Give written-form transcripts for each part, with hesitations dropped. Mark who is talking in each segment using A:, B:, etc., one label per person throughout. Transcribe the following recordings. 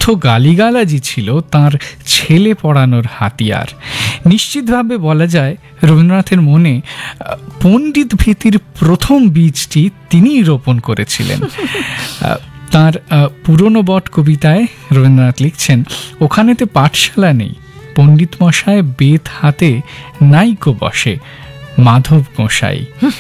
A: অকথ্য গালিগালাজি ছিল তাঁর ছেলে পড়ানোর হাতিয়ার। নিশ্চিতভাবে বলা যায় রবীন্দ্রনাথের মনে পণ্ডিত ভীতির প্রথম বীজটি তিনিই রোপণ করেছিলেন। তাঁর পুরনো বট কবিতায় রবীন্দ্রনাথ লিখছেন, ওখানেতে পাঠশালা নেই, পণ্ডিত মশায় বেত হাতে নাইকো বসে, মাধব গোসাই।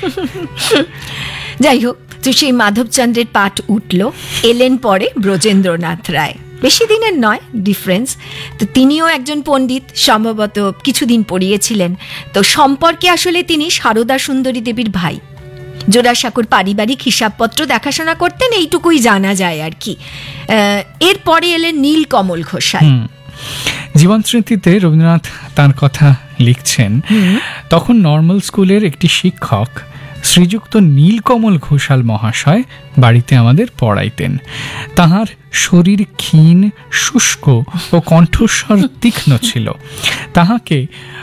B: যাই হোক, তো সেই মাধবচন্দ্রের পাঠ উঠল, এলেন পরে ব্রজেন্দ্রনাথ রায়। বেশি দিনের নয় ডিফারেন্স। তো তিনিও একজন পণ্ডিত, সম্ভবত কিছুদিন পড়িয়েছিলেন। তো সম্পর্কে আসলে তিনি সারদা সুন্দরী দেবীর ভাই। জোড়াসাঁকোর পারিবারিক হিসাবপত্র দেখাশোনা করতেন, এইটুকুই জানা যায় আর কি। এরপরে এলেন নীলকমল ঘোষাল।
A: জীবন স্মৃতিতে রবীন্দ্রনাথ তার কথা লিখছেন, তখন নর্মাল স্কুলের একটি শিক্ষক শ্রীযুক্ত নীলকমল ঘোষাল মহাশয় বাড়িতে আমাদের পড়াইতেন। তাহার শরীর ক্ষীণ, শুষ্ক ও কণ্ঠস্বর তীক্ষ্ণ ছিল। তাহাকে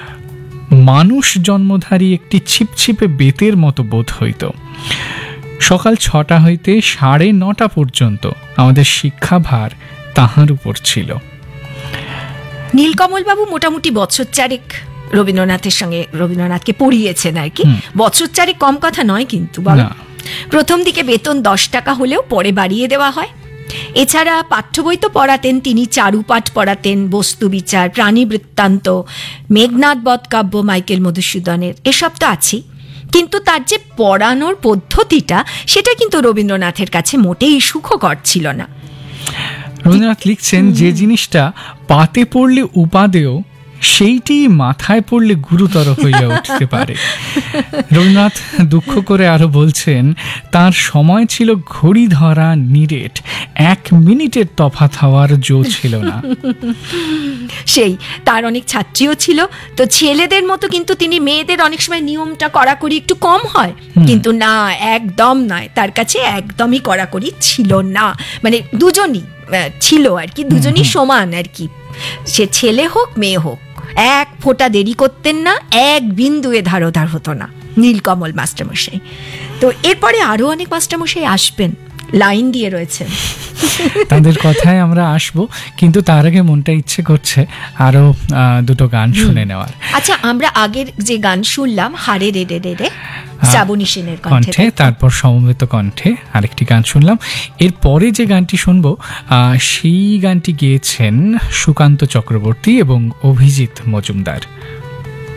A: মানুষ জন্মধারী একটি ছিপছিপে বেতের মতো বোধ হইত। সকাল 6টা হইতে 9:30 পর্যন্ত আমাদের শিক্ষাভার তাহার উপর ছিল।
B: নীলকমলবাবু মোটামুটি বছর চারেক রবীন্দ্রনাথকে পড়িয়েছেন আর কি। বছর চারেক কম কথা নয় কিন্তু। প্রথম দিকে বেতন 10 টাকা হলেও পরে বাড়িয়ে দেওয়া হয়। এছাড়া পাঠ্য বই তো পড়াতেন তিনি, চারুপাঠ পড়াতেন, বস্তু বিচার, প্রাণী বৃত্তান্ত, মেঘনাদ বধ কাব্য মাইকেল মধুসূদনের, এসব তো আছেই। কিন্তু তার যে পড়ানোর পদ্ধতিটা, সেটা কিন্তু রবীন্দ্রনাথের কাছে মোটেই সুখকর ছিল না।
A: রবীন্দ্রনাথ লিখছেন, যে জিনিসটা পাতে পড়লে উপাদেয়, সেইটি মাথায় পড়লে গুরুতর হইয়া উঠতে পারে। রবীন্দ্রনাথ দুঃখ করে আরো বলছেন, তার সময় ছিল ঘড়ি ধরা নিরেট, 1 মিনিটের তফাৎ হওয়ার জো ছিল না।
B: সেই তার অনেক ছাত্রীও ছিল, তো ছেলেদের মতো কিন্তু তিনি মেয়েদের অনেক সময় নিয়মটা কড়াকড়ি একটু কম হয়, কিন্তু না, একদম নয়, তার কাছে একদমই কড়াকড়ি ছিল না। মানে দুজনই ছিল আর কি, দুজনই সমান আর কি। সে ছেলে হোক মেয়ে হোক, এক ফোঁটা দেরি করতেন না, এক বিন্দু ধারোধার হতো না নীলকমল মাস্টারমশাই। তো এরপরে আরো অনেক মাস্টারমশাই আসবেন, লাইন দিয়ে রয়েছেন।
A: তাদের কথায় আমরা আসবো, কিন্তু তার আগে মনটা ইচ্ছে করছে আরো দুটো গান শুনে নেওয়ার।
B: আচ্ছা, আমরা আগের যে গান শুনলাম হারে রে রে রে রে, শ্রাবণী সেনের
A: কণ্ঠে, তারপর সমবেত কণ্ঠে আরেকটি গান শুনলাম। এরপরে যে গানটি শুনবো সেই গানটি গেয়েছেন সুকান্ত চক্রবর্তী এবং অভিজিৎ মজুমদার।